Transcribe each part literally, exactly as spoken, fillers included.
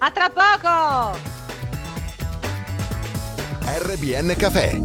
A tra poco! R B N Café.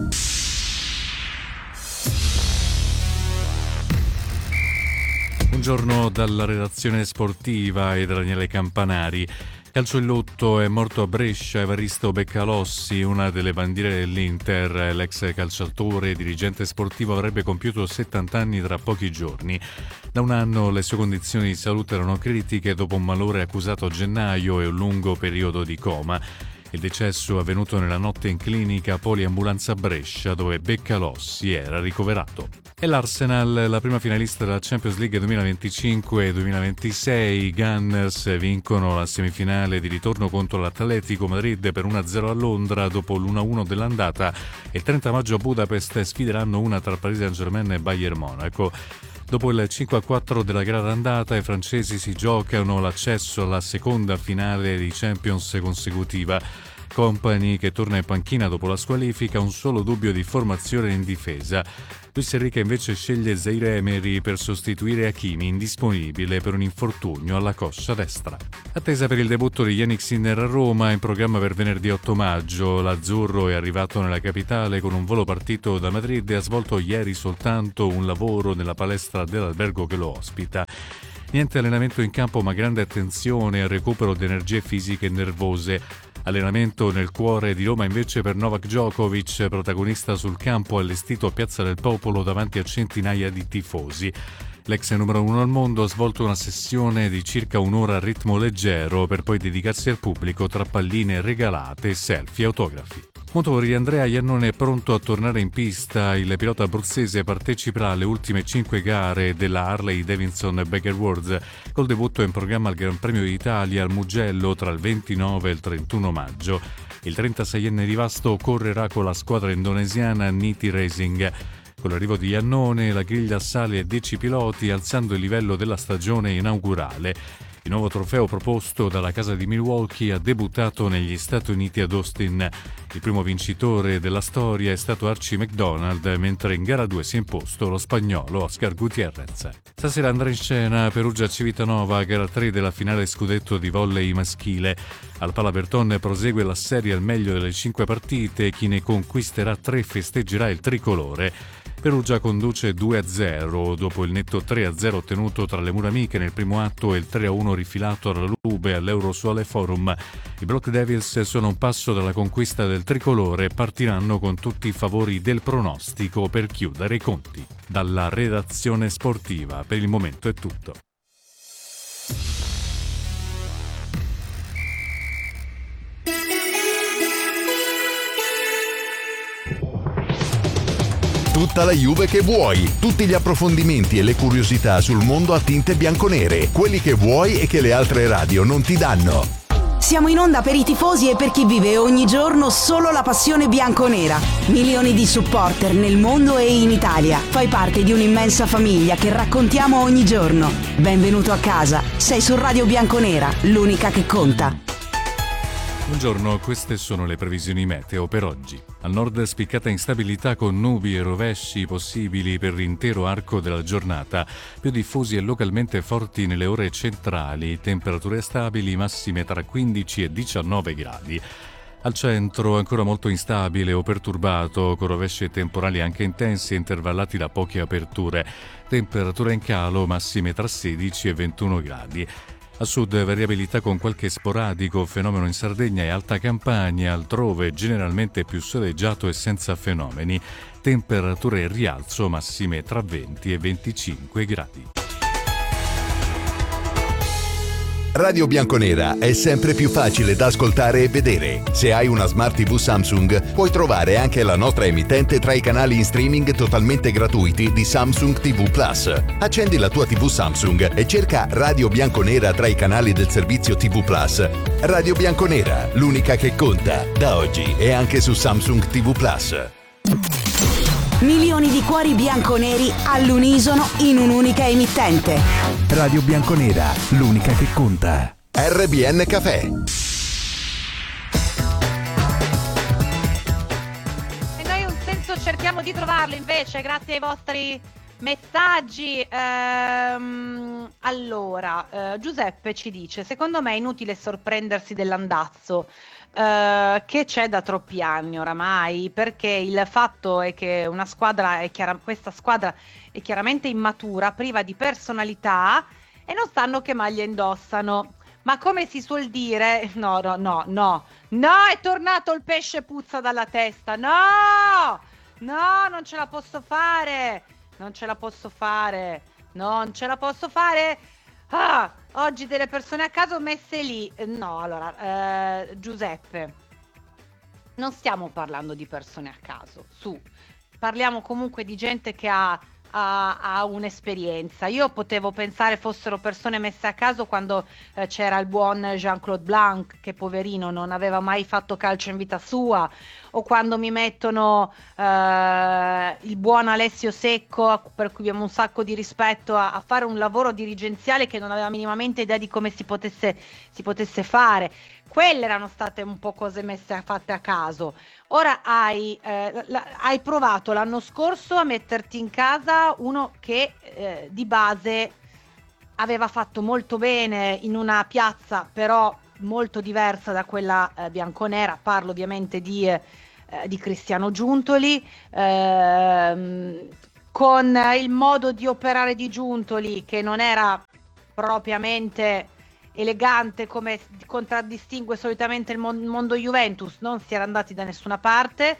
Buongiorno dalla redazione sportiva e da Daniele Campanari. Calcio in lutto, è morto a Brescia Evaristo Beccalossi, una delle bandiere dell'Inter. L'ex calciatore e dirigente sportivo avrebbe compiuto settanta anni tra pochi giorni. Da un anno le sue condizioni di salute erano critiche dopo un malore accusato a gennaio e un lungo periodo di coma. Il decesso è avvenuto nella notte in clinica poliambulanza a Brescia, dove Beccalossi era ricoverato. E l'Arsenal, la prima finalista della Champions League duemilaventicinque duemilaventisei. I Gunners vincono la semifinale di ritorno contro l'Atletico Madrid per uno a zero a Londra dopo l'uno a uno dell'andata. Il trenta maggio a Budapest sfideranno una tra Paris Saint-Germain e Bayern Monaco. Dopo il cinque a quattro della gara andata, i francesi si giocano l'accesso alla seconda finale di Champions consecutiva. Kompany, che torna in panchina dopo la squalifica, ha un solo dubbio di formazione in difesa. Luis Enrique invece sceglie Zaire Emery per sostituire Hakimi, indisponibile per un infortunio alla coscia destra. Attesa per il debutto di Yannick Sinner a Roma, in programma per venerdì otto maggio. L'Azzurro è arrivato nella capitale con un volo partito da Madrid e ha svolto ieri soltanto un lavoro nella palestra dell'albergo che lo ospita. Niente allenamento in campo, ma grande attenzione al recupero di energie fisiche e nervose. Allenamento nel cuore di Roma invece per Novak Djokovic, protagonista sul campo allestito a Piazza del Popolo davanti a centinaia di tifosi. L'ex numero uno al mondo ha svolto una sessione di circa un'ora a ritmo leggero per poi dedicarsi al pubblico tra palline regalate, selfie e autografi. Motori, Andrea Iannone è pronto a tornare in pista. Il pilota abruzzese parteciperà alle ultime cinque gare della Harley Davidson Bagger Worlds, col debutto in programma al Gran Premio d'Italia al Mugello tra il ventinove e il trentuno maggio. Il trentaseienne di Vasto correrà con la squadra indonesiana Niti Racing. Con l'arrivo di Iannone la griglia sale a dieci piloti, alzando il livello della stagione inaugurale. Il nuovo trofeo proposto dalla casa di Milwaukee ha debuttato negli Stati Uniti ad Austin. Il primo vincitore della storia è stato Archie McDonald, mentre in gara due si è imposto lo spagnolo Oscar Gutiérrez. Stasera andrà in scena Perugia Civitanova, gara tre della finale scudetto di volley maschile. Al Palaberton prosegue la serie al meglio delle cinque partite. Chi ne conquisterà tre festeggerà il tricolore. Perugia conduce due a zero dopo il netto tre a zero ottenuto tra le mura amiche nel primo atto e il tre a uno rifilato alla Lube all'Eurosuole Forum. I Block Devils sono un passo dalla conquista del tricolore e partiranno con tutti i favori del pronostico per chiudere i conti. Dalla redazione sportiva per il momento è tutto. Tutta la Juve che vuoi, tutti gli approfondimenti e le curiosità sul mondo a tinte bianconere, quelli che vuoi e che le altre radio non ti danno. Siamo in onda per i tifosi e per chi vive ogni giorno solo la passione bianconera. Milioni di supporter nel mondo e in Italia. Fai parte di un'immensa famiglia che raccontiamo ogni giorno. Benvenuto a casa. Sei su Radio Bianconera, l'unica che conta. Buongiorno, queste sono le previsioni meteo per oggi. Al nord spiccata instabilità con nubi e rovesci possibili per l'intero arco della giornata, più diffusi e localmente forti nelle ore centrali, temperature stabili massime tra quindici e diciannove gradi. Al centro ancora molto instabile o perturbato, con rovesci e temporali anche intensi e intervallati da poche aperture, temperature in calo massime tra sedici e ventuno gradi. A sud variabilità con qualche sporadico fenomeno in Sardegna e Alta Campania, altrove generalmente più soleggiato e senza fenomeni. Temperature in rialzo massime tra venti e venticinque gradi. Radio Bianconera è sempre più facile da ascoltare e vedere. Se hai una Smart tivù Samsung, puoi trovare anche la nostra emittente tra i canali in streaming totalmente gratuiti di Samsung tivù Plus. Accendi la tua tivù Samsung e cerca Radio Bianconera tra i canali del servizio tivù Plus. Radio Bianconera, l'unica che conta, da oggi è anche su Samsung tivù Plus. Milioni di cuori bianconeri all'unisono in un'unica emittente. Radio Bianconera, l'unica che conta. R B N Café. E noi un senso cerchiamo di trovarlo invece, grazie ai vostri Messaggi, ehm, allora, eh, Giuseppe ci dice, secondo me è inutile sorprendersi dell'andazzo eh, che c'è da troppi anni oramai, perché il fatto è che una squadra è chiara, questa squadra è chiaramente immatura, priva di personalità e non sanno che maglia indossano. Ma come si suol dire, no, no, no, no, no, è tornato il pesce puzza dalla testa, no, no, non ce la posso fare. Non ce la posso fare, non ce la posso fare. Ah, oggi delle persone a caso messe lì. No, allora, eh, Giuseppe, non stiamo parlando di persone a caso, su. Parliamo comunque di gente che ha, ha, ha un'esperienza. Io potevo pensare fossero persone messe a caso quando eh, c'era il buon Jean-Claude Blanc, che poverino non aveva mai fatto calcio in vita sua, o quando mi mettono eh, il buon Alessio Secco, per cui abbiamo un sacco di rispetto, a, a fare un lavoro dirigenziale che non aveva minimamente idea di come si potesse, si potesse fare. Quelle erano state un po' cose messe a, fatte a caso. Ora hai, eh, la, hai provato l'anno scorso a metterti in casa uno che eh, di base aveva fatto molto bene in una piazza però molto diversa da quella eh, bianconera. Parlo ovviamente di, eh, di Cristiano Giuntoli, ehm, con il modo di operare di Giuntoli che non era propriamente elegante come contraddistingue solitamente il mon- mondo Juventus, non si era andati da nessuna parte.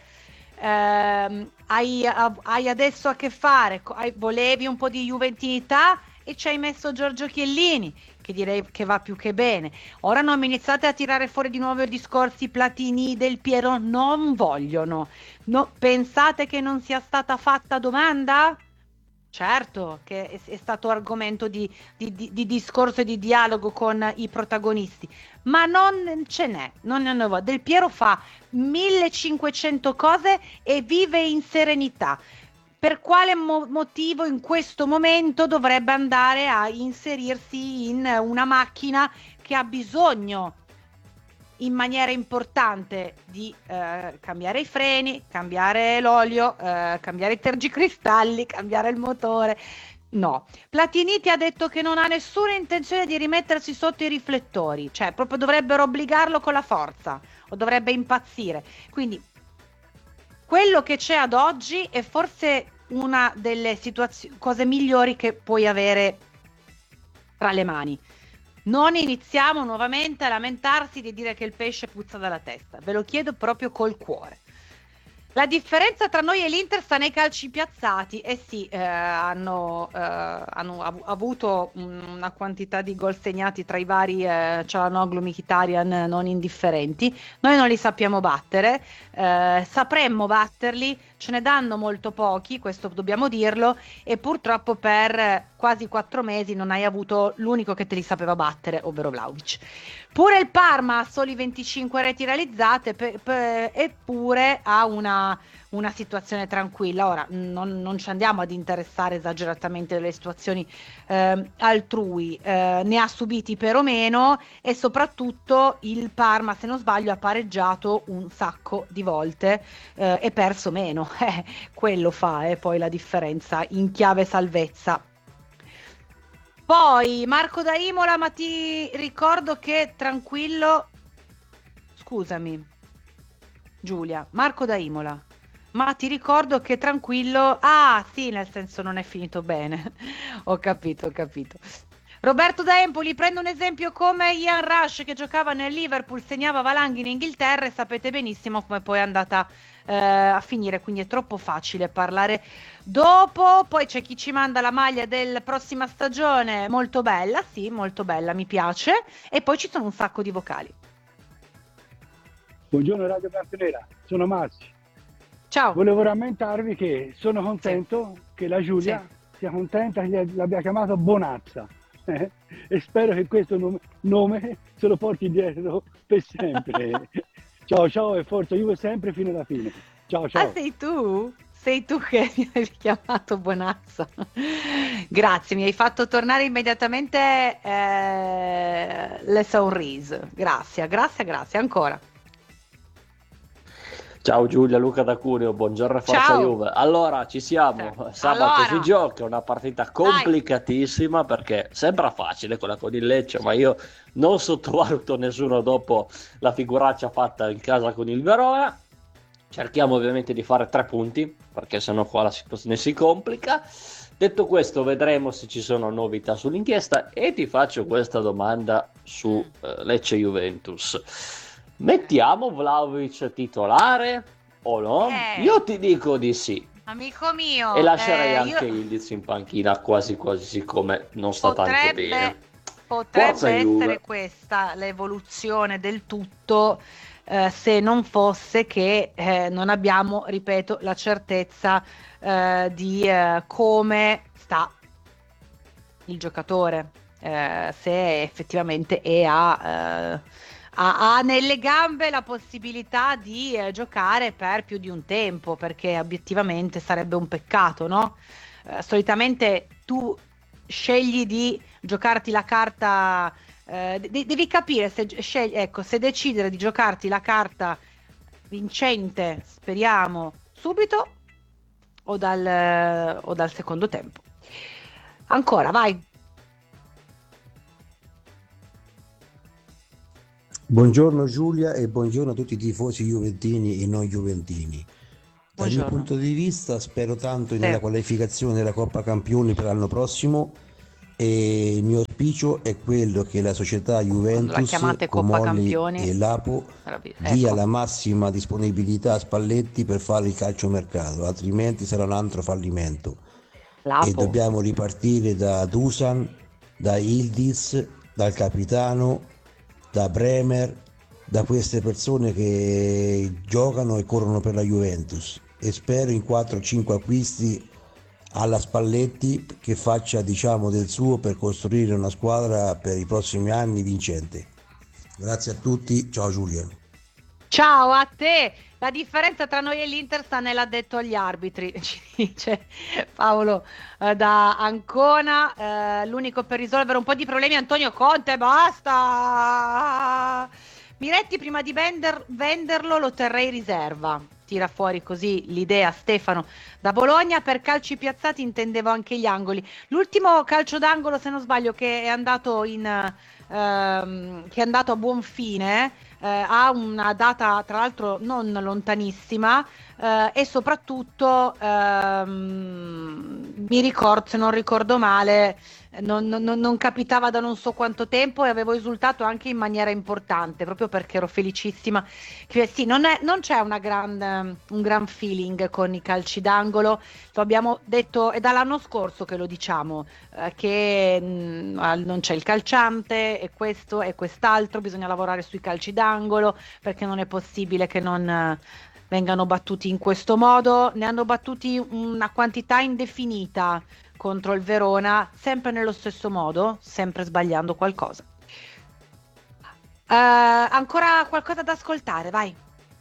Ehm, hai, hai adesso a che fare, hai, volevi un po' di juventinità e ci hai messo Giorgio Chiellini, che direi che va più che bene. Ora non mi iniziate a tirare fuori di nuovo i discorsi Platini, Del Piero, non vogliono. No, pensate che non sia stata fatta domanda? Certo che è, è stato argomento di, di, di, di discorso e di dialogo con i protagonisti, ma non ce n'è, non ne ho. Del Piero fa millecinquecento cose e vive in serenità. Per quale mo- motivo in questo momento dovrebbe andare a inserirsi in una macchina che ha bisogno in maniera importante di eh, cambiare i freni, cambiare l'olio, eh, cambiare i tergicristalli, cambiare il motore? No. Platini ti ha detto che non ha nessuna intenzione di rimettersi sotto i riflettori, cioè proprio dovrebbero obbligarlo con la forza o dovrebbe impazzire. Quindi quello che c'è ad oggi è forse una delle situazioni, cose migliori che puoi avere tra le mani. Non iniziamo nuovamente a lamentarsi di dire che il pesce puzza dalla testa, ve lo chiedo proprio col cuore. La differenza tra noi e l'Inter sta nei calci piazzati. Eh sì, eh, hanno, eh, hanno av- avuto una quantità di gol segnati tra i vari eh, Çalhanoğlu, Mkhitaryan non indifferenti. Noi non li sappiamo battere, eh, sapremmo batterli, ce ne danno molto pochi, questo dobbiamo dirlo, e purtroppo per quasi quattro mesi non hai avuto l'unico che te li sapeva battere, ovvero Vlahovic. Pure il Parma ha soli venticinque reti realizzate, pe- pe- eppure ha una, una situazione tranquilla. Ora, non, non ci andiamo ad interessare esageratamente delle situazioni eh, altrui, eh, ne ha subiti per o meno, e soprattutto il Parma, se non sbaglio, ha pareggiato un sacco di volte eh, e perso meno. Eh, quello fa eh, poi la differenza in chiave salvezza. Poi Marco da Imola, ma ti ricordo che tranquillo, scusami Giulia, Marco da Imola, ma ti ricordo che tranquillo, ah sì, nel senso non è finito bene, ho capito, ho capito. Roberto da Empoli, prendo un esempio come Ian Rush che giocava nel Liverpool, segnava valanghi in Inghilterra e sapete benissimo come poi è andata eh, a finire, quindi è troppo facile parlare dopo. Poi c'è chi ci manda la maglia della prossima stagione, molto bella, sì, molto bella, mi piace, e poi ci sono un sacco di vocali. Buongiorno Radio Bianconera, sono Mazzi. Ciao. Volevo rammentarvi che sono contento sì. che la Giulia sì. sia contenta che l'abbia chiamato Bonazza. Eh? E spero che questo nome, nome se lo porti dietro per sempre. Ciao ciao e forza Juve sempre fino alla fine. Ciao ciao. Ah, sei tu? Sei tu che mi hai chiamato Bonazza. Grazie, mi hai fatto tornare immediatamente eh, le sorrise. Grazie, grazie, grazie ancora. Ciao Giulia, Luca da Cuneo, buongiorno e forza Ciao. Juve. Allora, ci siamo, sabato Allora. si gioca, una partita complicatissima perché sembra facile quella con il Lecce, ma io non sottovaluto nessuno dopo la figuraccia fatta in casa con il Verona. Cerchiamo ovviamente di fare tre punti, perché sennò qua la situazione si complica. Detto questo, vedremo se ci sono novità sull'inchiesta e ti faccio questa domanda su eh, Lecce Juventus. Mettiamo Vlahovic titolare o no? Eh. Io ti dico di sì. Amico mio, E lascerei eh, anche io- Ildiz in panchina quasi quasi, siccome non sta tanto potrebbe, bene. potrebbe Forza Juve. essere questa l'evoluzione del tutto, eh, se non fosse che eh, non abbiamo, ripeto, la certezza eh, di eh, come sta il giocatore, eh, se effettivamente è a, eh, ha, ha nelle gambe la possibilità di eh, giocare per più di un tempo, perché obiettivamente sarebbe un peccato, no? Eh, solitamente tu scegli di giocarti la carta, eh, de- devi capire se, scegli, ecco, se decidere di giocarti la carta vincente, speriamo, subito o dal, o dal secondo tempo. Ancora, vai. Buongiorno Giulia e buongiorno a tutti i tifosi juventini e non juventini. Dal mio Buongiorno. punto di vista spero tanto Sì. nella qualificazione della Coppa Campioni per l'anno prossimo e il mio auspicio è quello che la società Quando la Juventus, chiamate Coppa Comolli Campioni, e l'Apo meraviglioso. dia Ecco. la massima disponibilità a Spalletti per fare il calciomercato, altrimenti sarà un altro fallimento. E Lapo. dobbiamo ripartire da Dusan, da Ildiz, dal capitano, da Bremer, da queste persone che giocano e corrono per la Juventus, e spero in quattro cinque acquisti alla Spalletti che faccia, diciamo, del suo per costruire una squadra per i prossimi anni vincente. Grazie a tutti, ciao Giulia. Ciao a te. La differenza tra noi e l'Inter sta nell'addetto agli arbitri, ci dice Paolo eh, da Ancona. Eh, l'unico per risolvere un po' di problemi è Antonio Conte, basta. Miretti prima di vender- venderlo lo terrei riserva. Tira fuori così l'idea Stefano da Bologna. Per calci piazzati intendevo anche gli angoli. L'ultimo calcio d'angolo, se non sbaglio, che è andato in ehm, che è andato a buon fine, eh, ha una data tra l'altro non lontanissima, eh, e soprattutto ehm, mi ricordo, se non ricordo male, non, non- non capitava da non so quanto tempo, e avevo esultato anche in maniera importante proprio perché ero felicissima che sì, non, è- non c'è una gran, un gran feeling con i calci d'angolo. Lo abbiamo detto, è dall'anno scorso che lo diciamo, eh, che mh, al- non c'è il calciante e questo e quest'altro, bisogna lavorare sui calci d'angolo perché non è possibile che non eh, vengano battuti in questo modo. Ne hanno battuti una quantità indefinita contro il Verona, sempre nello stesso modo, sempre sbagliando qualcosa. Eh, ancora qualcosa da ascoltare, vai.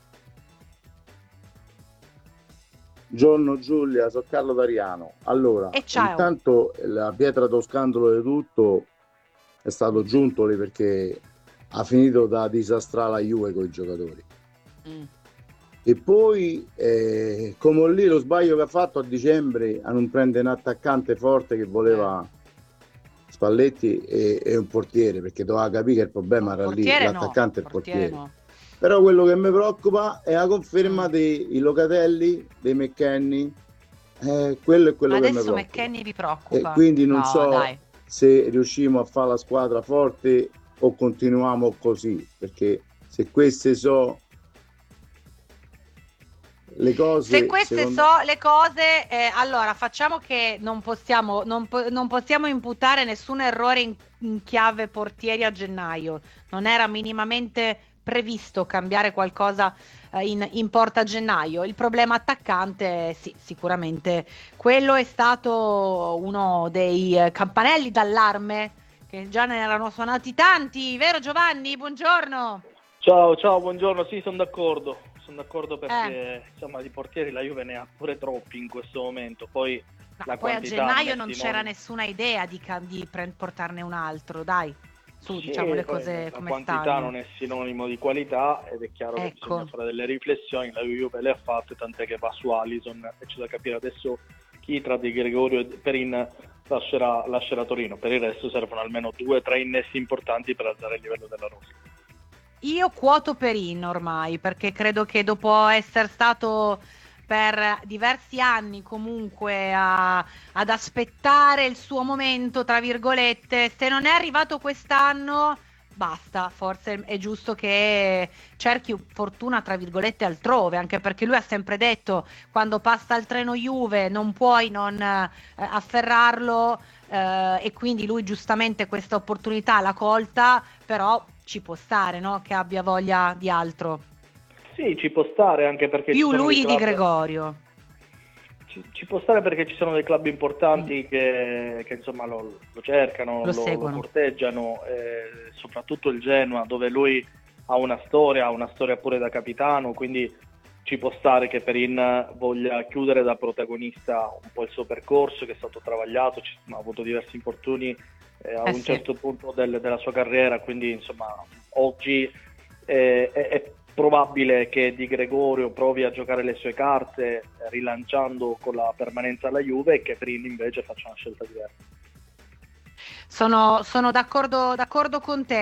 Buongiorno Giulia, sono Carlo D'Ariano. Allora, E ciao. intanto la pietra dello scandalo di tutto è stato Giuntoli, perché ha finito da disastrare la Juve con i giocatori. Mm. E poi, eh, come lì lo sbaglio che ha fatto a dicembre a non prendere un attaccante forte che voleva Spalletti e, e un portiere, perché doveva capire che il problema era lì, Portiere no, l'attaccante e il portiere portiere. no. Però quello che mi preoccupa è la conferma dei i Locatelli, dei McKennie, eh, quello è quello che mi Adesso preoccupa. McKennie vi E preoccupa? quindi non No, so dai. se riusciamo a fare la squadra forte o continuiamo così, perché se queste so le cose, Se queste secondo- so le cose, eh, allora facciamo che non possiamo, non, po- non possiamo imputare nessun errore in, in chiave portieri a gennaio. Non era minimamente previsto cambiare qualcosa eh, in, in porta a gennaio. Il problema attaccante, sì, sicuramente quello è stato uno dei eh, campanelli d'allarme, che già ne erano suonati tanti, vero Giovanni? Buongiorno. Ciao, ciao, buongiorno, sì, sono d'accordo, sono d'accordo perché Eh. insomma di portieri la Juve ne ha pure troppi in questo momento, poi Ma la poi a quantità gennaio metti non in c'era ogni- nessuna idea di, ca- di pre- portarne un altro, dai. su Sì, diciamo le poi cose la come quantità stanno. non è sinonimo di qualità ed è chiaro che Ecco. bisogna fare delle riflessioni, la Juve le ha fatte, tant'è che va su Alisson e c'è da capire adesso chi tra Di Gregorio e Perin lascerà, lascerà Torino. Per il resto servono almeno due o tre innesti importanti per alzare il livello della rosa. Io quoto Perin ormai, perché credo che dopo essere stato per diversi anni comunque a, ad aspettare il suo momento, tra virgolette, se non è arrivato quest'anno, basta, forse è giusto che cerchi fortuna, tra virgolette, altrove, anche perché lui ha sempre detto, quando passa il treno Juve non puoi non eh, afferrarlo, eh, e quindi lui giustamente questa opportunità l'ha colta, però ci può stare, no? Che abbia voglia di altro. Sì, ci può stare anche perché Più ci sono lui dei di club... Gregorio. Ci, ci può stare perché ci sono dei club importanti che, che insomma lo, lo cercano, Lo lo, seguono. lo corteggiano, eh, soprattutto il Genoa, dove lui ha una storia, ha una storia pure da capitano, quindi ci può stare che Perin voglia chiudere da protagonista un po' il suo percorso, che è stato travagliato, ci, ha avuto diversi infortuni eh, a Eh un sì. certo punto del- della sua carriera, quindi insomma oggi eh, è, è probabile che Di Gregorio provi a giocare le sue carte eh, rilanciando con la permanenza alla Juve e che Perin invece faccia una scelta diversa. Sono, sono d'accordo, d'accordo con te.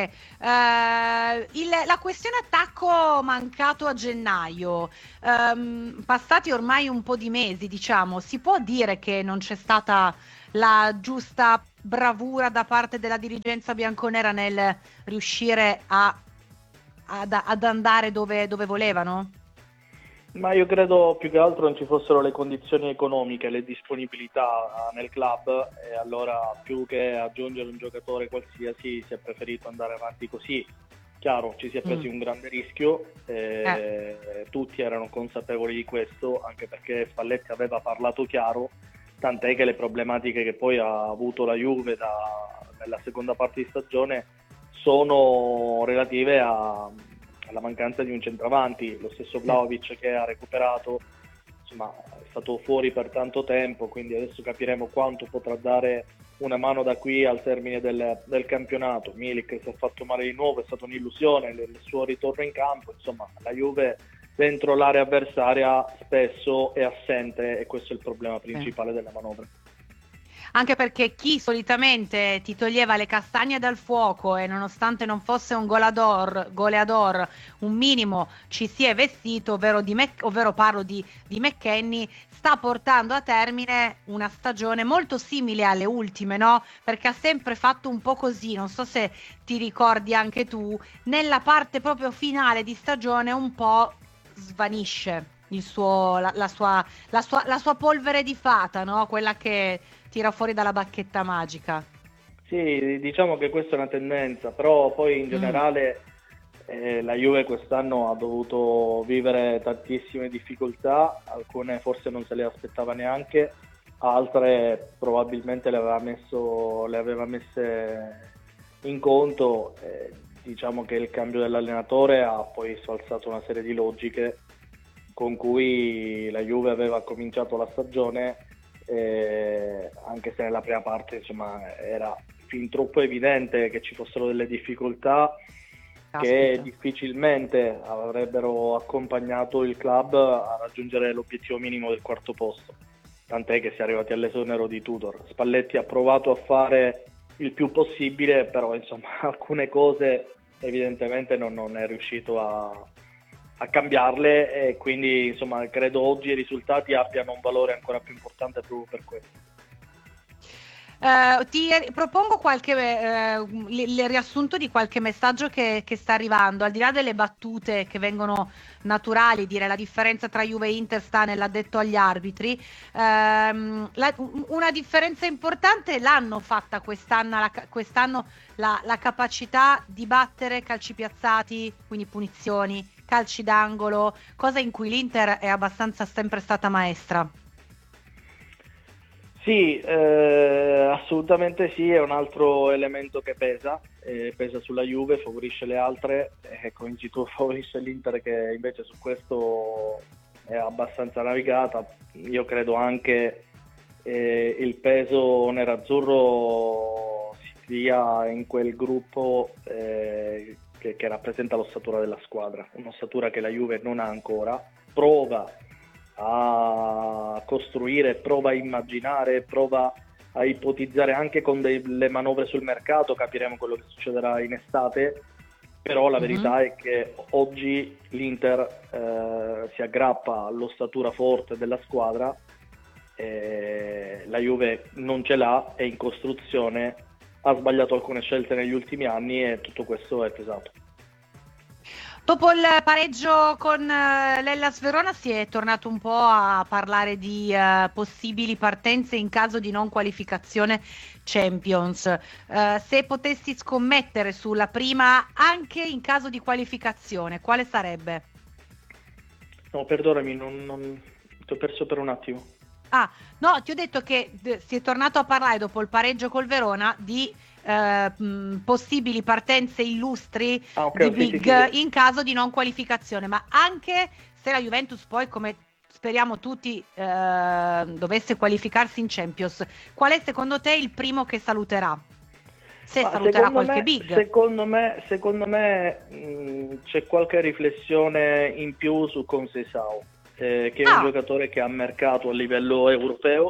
Eh, il- la questione attacco mancato a gennaio, ehm, passati ormai un po' di mesi, diciamo, si può dire che non c'è stata la giusta bravura da parte della dirigenza bianconera nel riuscire a, ad, ad andare dove, dove volevano? Ma io credo più che altro non ci fossero le condizioni economiche, le disponibilità nel club e allora più che aggiungere un giocatore qualsiasi si è preferito andare avanti così. Chiaro, ci si è presi Mm. un grande rischio, eh, tutti erano consapevoli di questo, anche perché Spalletti aveva parlato chiaro, tant'è che le problematiche che poi ha avuto la Juve da- nella seconda parte di stagione sono relative a alla mancanza di un centravanti, lo stesso Vlahovic che ha recuperato, insomma è stato fuori per tanto tempo, quindi adesso capiremo quanto potrà dare una mano da qui al termine del, del campionato. Milik si è fatto male di nuovo, è stata un'illusione il, il suo ritorno in campo, insomma la Juve dentro l'area avversaria spesso è assente e questo è il problema principale della manovra. Anche perché chi solitamente ti toglieva le castagne dal fuoco e nonostante non fosse un goleador, goleador un minimo ci si è vestito, ovvero, di Mc, ovvero parlo di, di McKennie, sta portando a termine una stagione molto simile alle ultime, no? Perché ha sempre fatto un po' così, non so se ti ricordi anche tu, nella parte proprio finale di stagione un po' svanisce il suo, la, la, sua, la, sua, la sua polvere di fata, no? Quella che tira fuori dalla bacchetta magica. Sì, diciamo che questa è una tendenza, però poi in Mm. generale eh, la Juve quest'anno ha dovuto vivere tantissime difficoltà, alcune forse non se le aspettava neanche, altre probabilmente le aveva, messo, le aveva messe in conto. Eh, diciamo che il cambio dell'allenatore ha poi sfalsato una serie di logiche con cui la Juve aveva cominciato la stagione, eh, anche se nella prima parte insomma era fin troppo evidente che ci fossero delle difficoltà Caspita. che difficilmente avrebbero accompagnato il club a raggiungere l'obiettivo minimo del quarto posto, tant'è che si è arrivati all'esonero di Tudor. Spalletti ha provato a fare il più possibile, però insomma alcune cose evidentemente non, non è riuscito a, a cambiarle e quindi insomma credo oggi i risultati abbiano un valore ancora più importante proprio per questo. Eh, ti propongo qualche eh, il, il riassunto di qualche messaggio che, che sta arrivando, al di là delle battute che vengono naturali, dire la differenza tra Juve e Inter sta nell'addetto agli arbitri. Ehm, la- una differenza importante l'hanno fatta quest'anno, la, quest'anno la, la capacità di battere calci piazzati, quindi punizioni, calci d'angolo, cosa in cui l'Inter è abbastanza sempre stata maestra. Sì, eh, assolutamente sì, è un altro elemento che pesa, eh, pesa sulla Juve, favorisce le altre, e come dici tu favorisce l'Inter che invece su questo è abbastanza navigata. Io credo anche eh, il peso nerazzurro si, sia in quel gruppo eh, che, che rappresenta l'ossatura della squadra, un'ossatura che la Juve non ha ancora, prova a costruire, prova a immaginare, prova a ipotizzare anche con delle manovre sul mercato, capiremo quello che succederà in estate, però la verità mm-hmm. è che oggi l'Inter eh, si aggrappa all'ossatura forte della squadra, eh, la Juve non ce l'ha, è in costruzione, ha sbagliato alcune scelte negli ultimi anni e tutto questo è pesato. Dopo il pareggio con uh, l'Hellas Verona si è tornato un po' a parlare di uh, possibili partenze in caso di non qualificazione Champions. Uh, se potessi scommettere sulla prima anche in caso di qualificazione, quale sarebbe? No, perdonami, non, non... ti ho perso per un attimo. Ah, no, ti ho detto che d- si è tornato a parlare dopo il pareggio col Verona di eh, mh, possibili partenze illustri ah, okay, di okay, Big sì, sì. in caso di non qualificazione, ma anche se la Juventus poi, come speriamo tutti, eh, dovesse qualificarsi in Champions, qual è secondo te il primo che saluterà? Se Ma saluterà qualche me, Big. Secondo me, secondo me mh, c'è qualche riflessione in più su Conceição. Eh, che è ah. un giocatore che ha mercato a livello europeo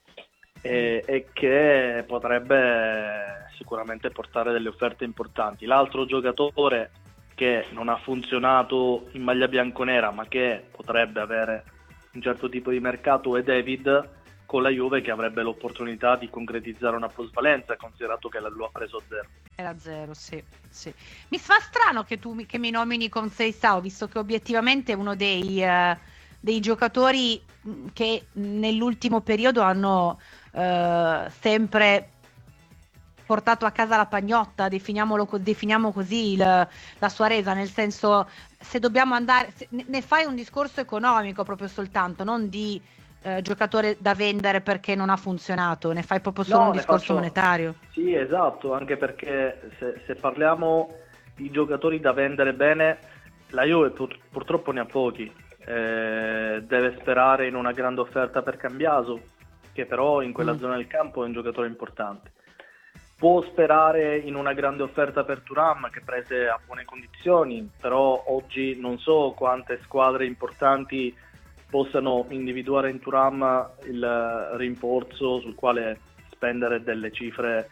eh, e che potrebbe sicuramente portare delle offerte importanti. L'altro giocatore che non ha funzionato in maglia bianconera ma che potrebbe avere un certo tipo di mercato è David con la Juve, che avrebbe l'opportunità di concretizzare una plusvalenza, considerato che lo ha preso a zero. Era zero, sì, sì. Mi fa strano che tu che mi nomini Conceição, visto che obiettivamente è uno dei... Uh... dei giocatori che nell'ultimo periodo hanno eh, sempre portato a casa la pagnotta, definiamolo, definiamo così il, la sua resa, nel senso, se dobbiamo andare, se, ne fai un discorso economico proprio soltanto, non di eh, giocatore da vendere perché non ha funzionato, ne fai proprio solo no, un discorso faccio... monetario. Sì, esatto, anche perché se, se parliamo di giocatori da vendere bene, la Juve pur, purtroppo ne ha pochi. Eh, deve sperare in una grande offerta per Cambiaso, che però in quella mm. zona del campo è un giocatore importante. Può sperare in una grande offerta per Thuram, che prese a buone condizioni, però oggi non so quante squadre importanti possano individuare in Thuram il rimborso sul quale spendere delle cifre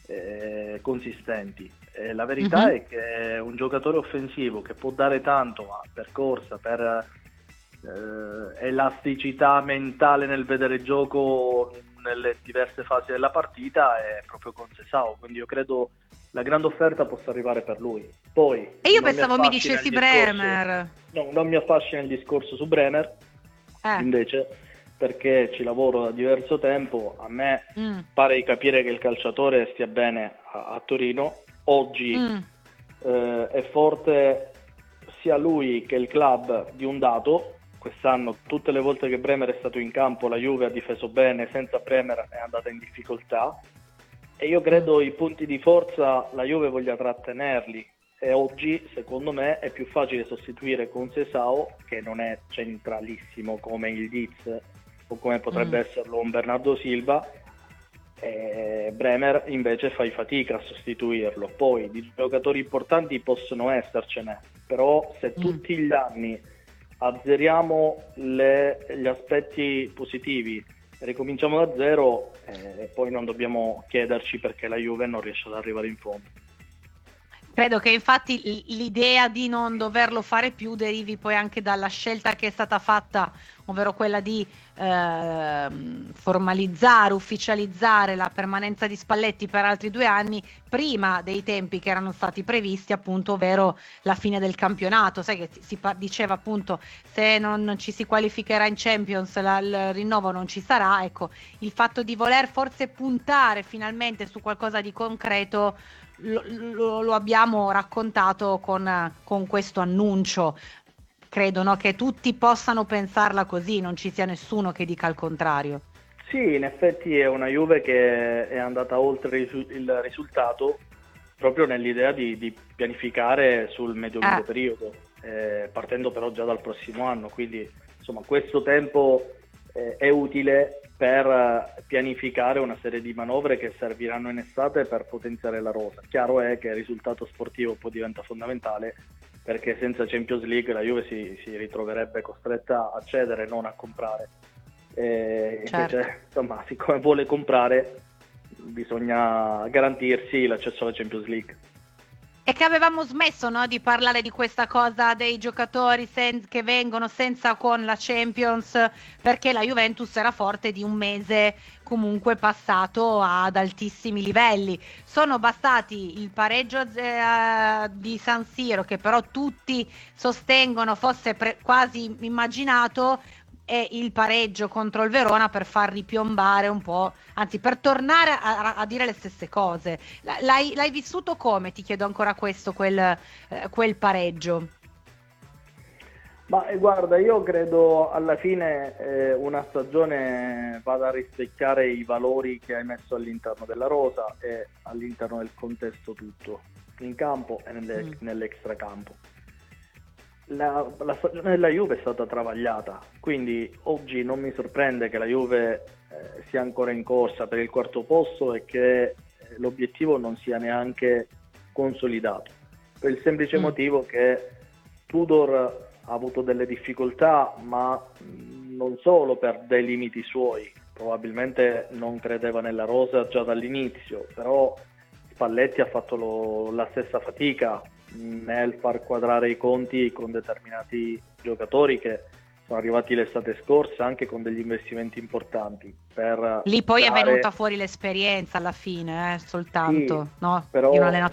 eh, consistenti. E la verità mm-hmm. è che è un giocatore offensivo che può dare tanto, ma per corsa, per Eh, elasticità mentale nel vedere gioco nelle diverse fasi della partita, è proprio Conceição, quindi io credo la grande offerta possa arrivare per lui. Poi e io pensavo mi, mi dicessi Bremer. No, non mi affascina il discorso su Bremer eh. invece, perché ci lavoro da diverso tempo, a me mm. pare di capire che il calciatore stia bene a, a Torino oggi. mm. eh, è forte sia lui che il club di un dato. Quest'anno tutte le volte che Bremer è stato in campo la Juve ha difeso bene, senza Bremer è andata in difficoltà e io credo i punti di forza la Juve voglia trattenerli e oggi secondo me è più facile sostituire Conceição, che non è centralissimo come il Diz o come potrebbe mm. esserlo un Bernardo Silva, e Bremer invece fai fatica a sostituirlo. Poi di giocatori importanti possono essercene, però se mm. tutti gli anni azzeriamo le, gli aspetti positivi, ricominciamo da zero e eh, poi non dobbiamo chiederci perché la Juve non riesce ad arrivare in fondo. Credo che infatti l'idea di non doverlo fare più derivi poi anche dalla scelta che è stata fatta, ovvero quella di eh, formalizzare, ufficializzare la permanenza di Spalletti per altri due anni prima dei tempi che erano stati previsti, appunto, ovvero la fine del campionato. Sai che si diceva appunto se non ci si qualificherà in Champions la, il rinnovo non ci sarà. Ecco, il fatto di voler forse puntare finalmente su qualcosa di concreto Lo, lo, lo abbiamo raccontato con, con questo annuncio. Credo, no, che tutti possano pensarla così, non ci sia nessuno che dica il contrario. Sì, in effetti è una Juve che è andata oltre il risultato proprio nell'idea di, di pianificare sul medio-lungo eh. periodo, eh, partendo però già dal prossimo anno, quindi insomma questo tempo eh, è utile per pianificare una serie di manovre che serviranno in estate per potenziare la rosa. Chiaro è che il risultato sportivo poi diventa fondamentale, perché senza Champions League la Juve si, si ritroverebbe costretta a cedere, non a comprare. E Certo. invece, insomma, siccome vuole comprare, bisogna garantirsi l'accesso alla Champions League. E che avevamo smesso, no, di parlare di questa cosa dei giocatori sen- che vengono senza con la Champions, perché la Juventus era forte di un mese comunque passato ad altissimi livelli. Sono bastati il pareggio eh, di San Siro, che però tutti sostengono fosse pre- quasi immaginato, e il pareggio contro il Verona per far ripiombare un po', anzi per tornare a, a dire le stesse cose. L'hai, l'hai vissuto come? Ti chiedo ancora questo, quel, eh, quel pareggio. Ma eh, guarda, io credo alla fine eh, una stagione vada a rispecchiare i valori che hai messo all'interno della rosa e all'interno del contesto tutto, in campo e nelle, mm. nell'extracampo. La, la stagione della Juve è stata travagliata, quindi oggi non mi sorprende che la Juve eh, sia ancora in corsa per il quarto posto e che eh, l'obiettivo non sia neanche consolidato, per il semplice mm. motivo che Tudor ha avuto delle difficoltà, ma mh, non solo per dei limiti suoi, probabilmente non credeva nella rosa già dall'inizio, però Spalletti ha fatto lo, la stessa fatica nel far quadrare i conti con determinati giocatori che sono arrivati l'estate scorsa anche con degli investimenti importanti. Per Lì poi dare... è venuta fuori l'esperienza alla fine, eh, soltanto, sì, no? però di un allenatore.